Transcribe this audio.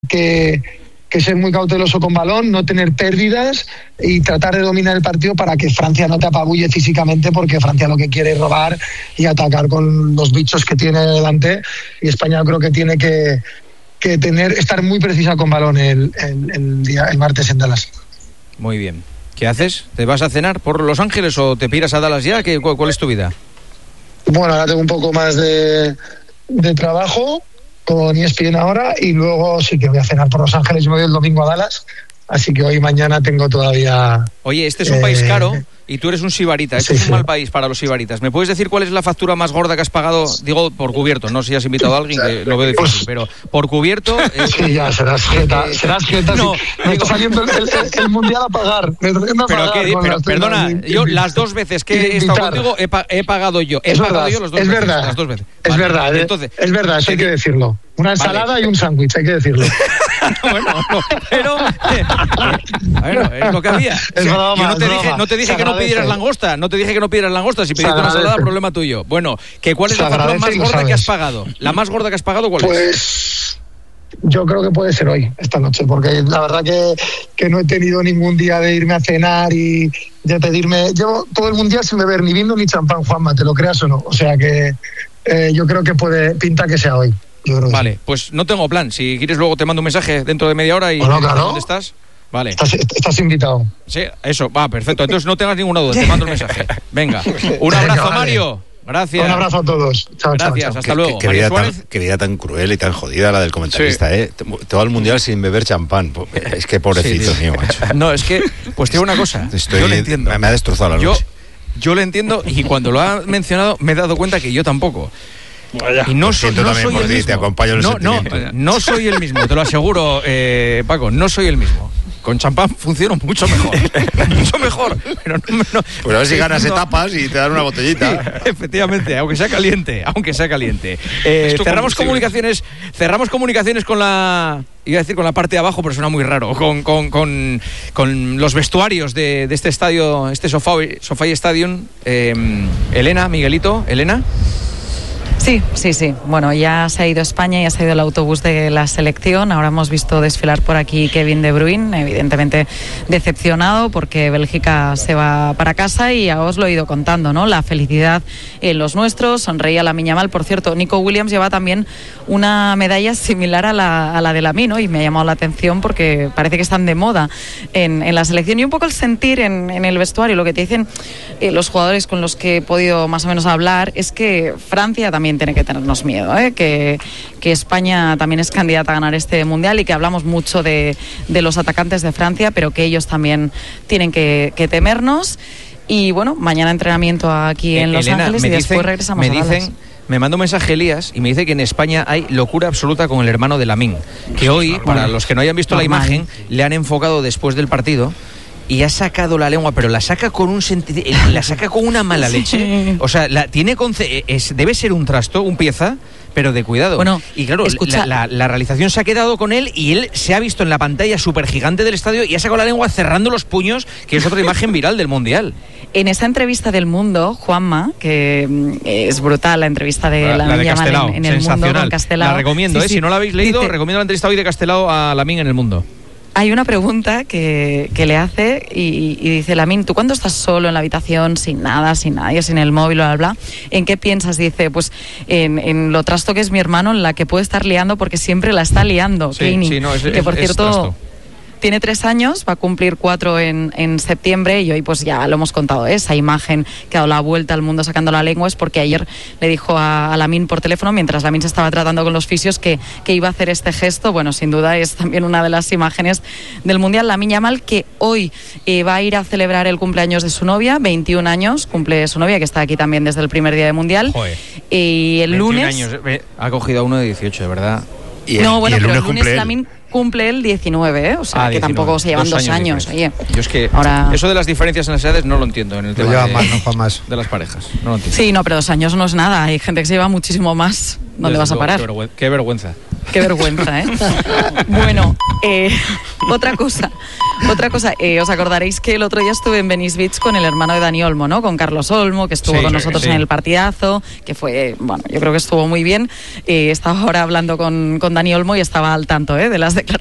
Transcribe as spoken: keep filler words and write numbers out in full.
que, que ser muy cauteloso con balón, no tener pérdidas y tratar de dominar el partido para que Francia no te apabulle físicamente, porque Francia lo que quiere es robar y atacar con los bichos que tiene delante, y España creo que tiene que, que tener estar muy precisa con balón el, el, el, día, el martes en Dallas. Muy bien. ¿Qué haces? ¿Te vas a cenar por Los Ángeles o te piras a Dallas ya? ¿Qué, cuál, ¿Cuál es tu vida? Bueno, ahora tengo un poco más de, de trabajo con E S P N ahora, y luego sí que voy a cenar por Los Ángeles. Yo me voy el domingo a Dallas, así que hoy y mañana tengo todavía... Oye, este es un eh... país caro y tú eres un sibarita. Este sí, es un sí. mal país para los sibaritas. ¿Me puedes decir cuál es la factura más gorda que has pagado? Digo, por cubierto, no sé si has invitado a alguien, que lo veo difícil, pues, pero por cubierto... Eh, sí, ya, serás jeta, eh, serás jeta. No, sí. Me digo, está saliendo el, el, el mundial a pagar. Me está a pero pagar qué, pero, perdona, de, yo las dos veces que he estado contigo he, pa, he pagado yo. He es pagado verdad, yo los dos es veces, verdad, las dos veces. Es vale, verdad, entonces, es verdad, eso hay que decirlo. Una ensalada vale. y un sándwich, hay que decirlo. Bueno, no, pero... Eh, a ver, es lo que había. Es broma, yo no te es dije, no te dije que no pidieras langosta, no te dije que no pidieras langosta. Si pediste una ensalada, problema tuyo. Bueno, ¿que ¿cuál es la factura más gorda que has pagado? ¿La más gorda que has pagado cuál pues, es? Pues yo creo que puede ser hoy, esta noche, porque la verdad que, que no he tenido ningún día de irme a cenar y de pedirme... Llevo todo el mundial sin beber ni vino ni champán, Juanma, te lo creas o no. O sea que eh, yo creo que puede pinta que sea hoy. Yo creo vale, sí. Pues no tengo plan. Si quieres luego te mando un mensaje dentro de media hora y bueno, claro. ¿dónde estás? Vale. Estás, estás invitado. Sí, eso, va, perfecto. Entonces no tengas ninguna duda, te mando el mensaje. Venga, un abrazo, Venga, vale. Mario. Gracias. Un abrazo a todos. Chao, Gracias, chao, chao. hasta qué, luego. Qué, qué, vida tan, qué vida tan cruel y tan jodida la del comentarista, sí. ¿eh? Todo el mundial sin beber champán. Es que pobrecito sí, mío, macho. No, es que, pues tengo una cosa. Estoy, yo le entiendo. Me ha destrozado la yo, noche. Yo le entiendo, y cuando lo ha mencionado me he dado cuenta que yo tampoco. Vaya, y no, so, no soy el mismo. Te acompaño en el no, no, no soy el mismo, te lo aseguro, eh, Paco, no soy el mismo. Con champán funciono mucho mejor. mucho mejor. Pero no, no, pues a ver si ganas etapas y te dan una botellita. Sí, efectivamente, aunque sea caliente, aunque sea caliente. Eh, cerramos comunicaciones, cerramos comunicaciones con la, iba a decir con la parte de abajo, pero suena muy raro, con, con, con, con los vestuarios de, de este estadio, este SoFi, SoFi Stadium. Eh, Elena, Miguelito, Elena. Sí, sí, sí. Bueno, ya se ha ido España, ya se ha ido el autobús de la selección. Ahora hemos visto desfilar por aquí Kevin De Bruyne, evidentemente decepcionado porque Bélgica se va para casa, y ya os lo he ido contando, ¿no? La felicidad en los nuestros, sonreía Lamine Yamal. Por cierto, Nico Williams lleva también una medalla similar a la, a la de Lamine, ¿no? Y me ha llamado la atención porque parece que están de moda en, en la selección. Y un poco el sentir en, en el vestuario, lo que te dicen eh, los jugadores con los que he podido más o menos hablar, es que Francia también tiene que tenernos miedo, ¿eh? que, que España también es candidata a ganar este mundial, y que hablamos mucho de, de los atacantes de Francia, pero que ellos también tienen que, que temernos. Y bueno, mañana entrenamiento aquí en eh, Los Elena, Ángeles y dicen, después regresamos me a Dallas. Dicen, me manda un mensaje Elías y me dice que en España hay locura absoluta con el hermano de Lamine, que hoy, normal. Para los que no hayan visto normal. La imagen, le han enfocado después del partido y ha sacado la lengua, pero la saca con un senti- la saca con una mala leche. Sí. O sea, la tiene conce- es, debe ser un trasto, un pieza, pero de cuidado. Bueno, y claro, la, la, la realización se ha quedado con él y él se ha visto en la pantalla súper gigante del estadio y ha sacado la lengua cerrando los puños, que es otra imagen viral del Mundial. En esa entrevista del Mundo, Juanma, que es brutal la entrevista de la, la, la de Castelao, en, en el Mundo con Castelao. La recomiendo, sí, eh, sí. Si no la habéis leído, Dice, recomiendo la entrevista hoy de Castelao a Lamine en el Mundo. Hay una pregunta que, que le hace y, y dice: Lamine, ¿tú cuando estás solo en la habitación, sin nada, sin nadie, sin el móvil, bla, bla, bla, ¿en qué piensas? Dice, pues en, en lo trasto que es mi hermano, en la que puede estar liando porque siempre la está liando. Sí, sí, no, es, que por es, cierto... Es trasto. Tiene tres años, va a cumplir cuatro en, en septiembre, y hoy pues ya lo hemos contado, ¿eh? Esa imagen que ha dado la vuelta al mundo sacando la lengua es porque ayer le dijo a, a Lamine por teléfono, mientras Lamine se estaba tratando con los fisios, que, que iba a hacer este gesto. Bueno, sin duda es también una de las imágenes del Mundial. Lamine Yamal, que hoy eh, va a ir a celebrar el cumpleaños de su novia, veintiún años, cumple su novia, que está aquí también desde el primer día de Mundial. Joder. Y el lunes... años, ha cogido a uno de dieciocho, de verdad. Y el, no, bueno, y el pero lunes el lunes Lamine cumple el diecinueve, ¿eh? O sea, ah, que diecinueve. Tampoco se llevan dos, dos años. años Oye, yo es que ahora... eso de las diferencias en las edades no lo entiendo en el tema lleva de, más, no más. de las parejas. No lo entiendo. Sí, no, pero dos años no es nada. Hay gente que se lleva muchísimo más. ¿Dónde Desde vas a parar? Qué vergüenza. Qué vergüenza. Qué vergüenza, ¿eh? Bueno, eh, otra cosa. Otra cosa, eh, os acordaréis que el otro día estuve en Venice Beach con el hermano de Dani Olmo, ¿no? Con Carlos Olmo, que estuvo sí, con nosotros sí. en el partidazo, que fue, bueno, yo creo que estuvo muy bien. Eh, estaba ahora hablando con, con Dani Olmo y estaba al tanto, ¿eh? De las declaraciones